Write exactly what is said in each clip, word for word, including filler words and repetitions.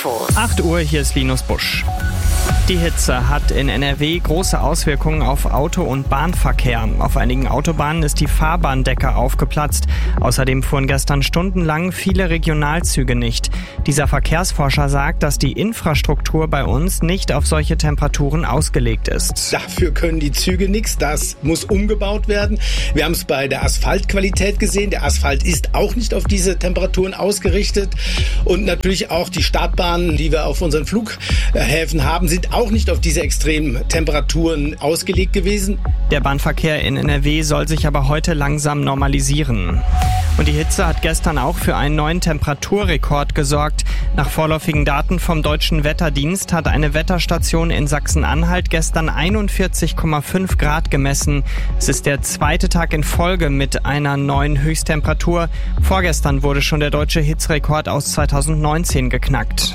Infos. acht Uhr, hier ist Linus Busch. Die Hitze hat in N R W große Auswirkungen auf Auto- und Bahnverkehr. Auf einigen Autobahnen ist die Fahrbahndecke aufgeplatzt. Außerdem fuhren gestern stundenlang viele Regionalzüge nicht. Dieser Verkehrsforscher sagt, dass die Infrastruktur bei uns nicht auf solche Temperaturen ausgelegt ist. Dafür können die Züge nichts. Das muss umgebaut werden. Wir haben es bei der Asphaltqualität gesehen. Der Asphalt ist auch nicht auf diese Temperaturen ausgerichtet. Und natürlich auch die Startbahnen, die wir auf unseren Flughäfen haben, sind auch nicht auf diese extremen Temperaturen ausgelegt gewesen. Der Bahnverkehr in N R W soll sich aber heute langsam normalisieren. Und die Hitze hat gestern auch für einen neuen Temperaturrekord gesorgt. Nach vorläufigen Daten vom Deutschen Wetterdienst hat eine Wetterstation in Sachsen-Anhalt gestern einundvierzig Komma fünf Grad gemessen. Es ist der zweite Tag in Folge mit einer neuen Höchsttemperatur. Vorgestern wurde schon der deutsche Hitzerekord aus zweitausendneunzehn geknackt.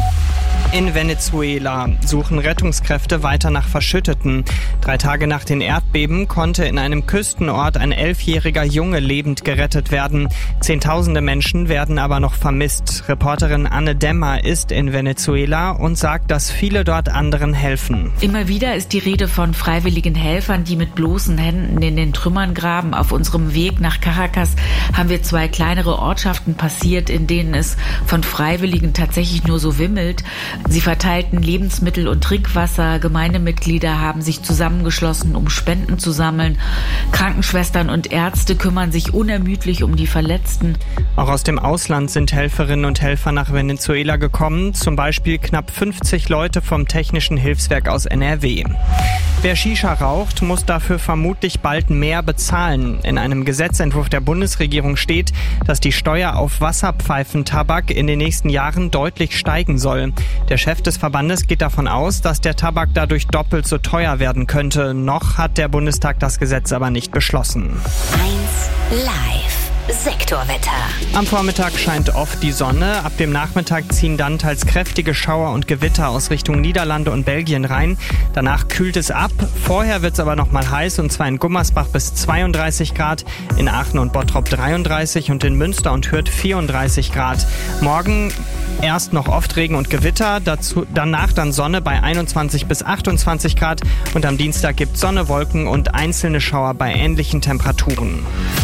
In Venezuela suchen Rettungskräfte weiter nach Verschütteten. Drei Tage nach den Erdbeben konnte in einem Küstenort ein elfjähriger Junge lebend gerettet werden. Zehntausende Menschen werden aber noch vermisst. Reporterin Anne Demmer ist in Venezuela und sagt, dass viele dort anderen helfen. Immer wieder ist die Rede von freiwilligen Helfern, die mit bloßen Händen in den Trümmern graben. Auf unserem Weg nach Caracas haben wir zwei kleinere Ortschaften passiert, in denen es von Freiwilligen tatsächlich nur so wimmelt. Sie verteilten Lebensmittel und Trinkwasser. Gemeindemitglieder haben sich zusammengeschlossen, um Spenden zu sammeln. Krankenschwestern und Ärzte kümmern sich unermüdlich um die Verletzten. Auch aus dem Ausland sind Helferinnen und Helfer nach Venezuela gekommen. Zum Beispiel knapp fünfzig Leute vom Technischen Hilfswerk aus N R W. Wer Shisha raucht, muss dafür vermutlich bald mehr bezahlen. In einem Gesetzentwurf der Bundesregierung steht, dass die Steuer auf Wasserpfeifentabak in den nächsten Jahren deutlich steigen soll. Der Chef des Verbandes geht davon aus, dass der Tabak dadurch doppelt so teuer werden könnte. Noch hat der Bundestag das Gesetz aber nicht beschlossen. eins Live. Sektorwetter. Am Vormittag scheint oft die Sonne. Ab dem Nachmittag ziehen dann teils kräftige Schauer und Gewitter aus Richtung Niederlande und Belgien rein. Danach kühlt es ab. Vorher wird es aber noch mal heiß, und zwar in Gummersbach bis zweiunddreißig Grad, in Aachen und Bottrop dreiunddreißig und in Münster und Hürth vierunddreißig Grad. Morgen erst noch oft Regen und Gewitter, dazu, danach dann Sonne bei einundzwanzig bis achtundzwanzig Grad und am Dienstag gibt es Sonne, Wolken und einzelne Schauer bei ähnlichen Temperaturen.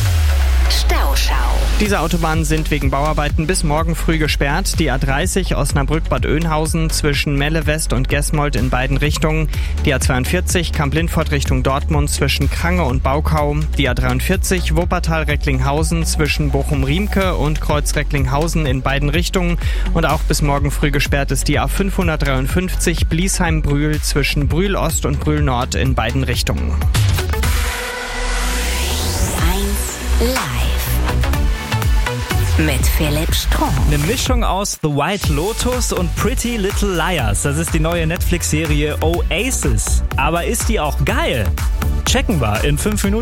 Stauschau. Diese Autobahnen sind wegen Bauarbeiten bis morgen früh gesperrt. Die A dreißig Osnabrück-Bad Oeynhausen zwischen Melle West und Gesmold in beiden Richtungen. Die A zweiundvierzig Kamp-Lintfort Richtung Dortmund zwischen Krange und Baukau. Die A dreiundvierzig Wuppertal-Recklinghausen zwischen Bochum-Riemke und Kreuz-Recklinghausen in beiden Richtungen. Und auch bis morgen früh gesperrt ist die A fünfhundertdreiundfünfzig Bliesheim-Brühl zwischen Brühl Ost und Brühl Nord in beiden Richtungen. Live. Mit Philipp Strunk. Eine Mischung aus The White Lotus und Pretty Little Liars. Das ist die neue Netflix-Serie Oasis. Aber ist die auch geil? Checken wir in fünf Minuten.